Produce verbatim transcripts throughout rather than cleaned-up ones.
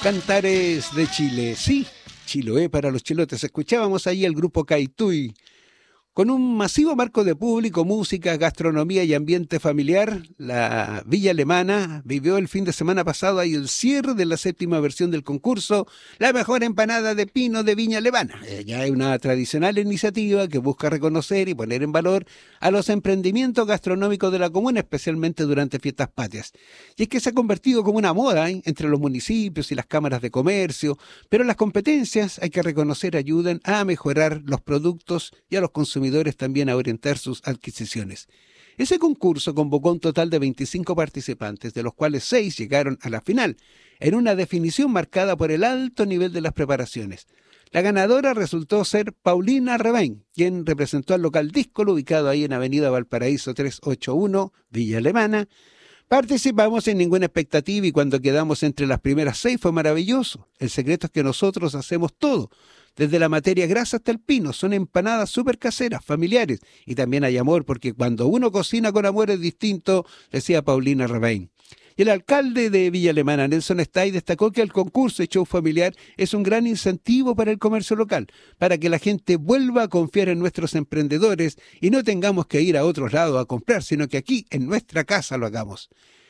Cantares de Chile, sí, Chiloé para los chilotes. Escuchábamos ahí el grupo Caituy. Con un masivo marco de público, música, gastronomía y ambiente familiar, la Villa Alemana vivió el fin de semana pasado ahí el cierre de la séptima versión del concurso La Mejor Empanada de Pino de Viña Alemana. Eh, ya es una tradicional iniciativa que busca reconocer y poner en valor a los emprendimientos gastronómicos de la comuna, especialmente durante fiestas patrias. Y es que se ha convertido como una moda ¿eh? entre los municipios y las cámaras de comercio, pero las competencias, hay que reconocer, ayudan a mejorar los productos y a los consumidores también a orientar sus adquisiciones. Ese concurso convocó un total de veinticinco participantes, de los cuales seis llegaron a la final, en una definición marcada por el alto nivel de las preparaciones. La ganadora resultó ser Paulina Rebain, quien representó al local Díscolo, ubicado ahí en Avenida Valparaíso trescientos ochenta y uno, Villa Alemana. Participamos sin ninguna expectativa y cuando quedamos entre las primeras seis fue maravilloso. El secreto es que nosotros hacemos todo, desde la materia grasa hasta el pino. Son empanadas súper caseras, familiares, y también hay amor, porque cuando uno cocina con amor es distinto, decía Paulina Rebain. Y el alcalde de Villa Alemana, Nelson Stay, destacó que el concurso de show familiar es un gran incentivo para el comercio local, para que la gente vuelva a confiar en nuestros emprendedores y no tengamos que ir a otros lados a comprar, sino que aquí, en nuestra casa, lo hagamos.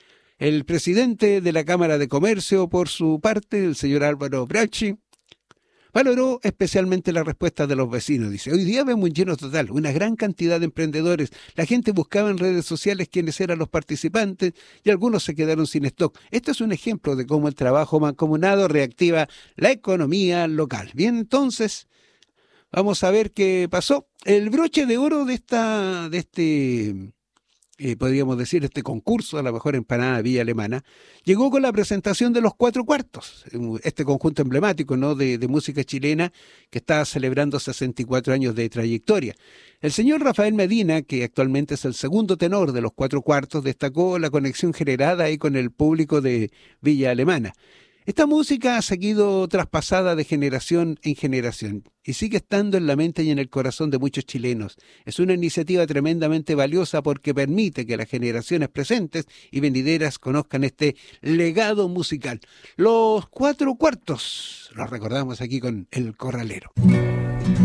El presidente de la Cámara de Comercio, por su parte, el señor Álvaro Bracci, valoró especialmente la respuesta de los vecinos. Dice, hoy día vemos un lleno total, una gran cantidad de emprendedores. La gente buscaba en redes sociales quiénes eran los participantes y algunos se quedaron sin stock. Este es un ejemplo de cómo el trabajo mancomunado reactiva la economía local. Bien, entonces, vamos a ver qué pasó. El broche de oro de esta, de este... Eh, podríamos decir, este concurso a la mejor empanada de Villa Alemana, llegó con la presentación de Los Cuatro Cuartos, este conjunto emblemático ¿no? de, de música chilena que está celebrando sesenta y cuatro años de trayectoria. El señor Rafael Medina, que actualmente es el segundo tenor de Los Cuatro Cuartos, destacó la conexión generada ahí con el público de Villa Alemana. Esta música ha seguido traspasada de generación en generación y sigue estando en la mente y en el corazón de muchos chilenos. Es una iniciativa tremendamente valiosa porque permite que las generaciones presentes y venideras conozcan este legado musical. Los Cuatro Cuartos, los recordamos aquí con El Corralero.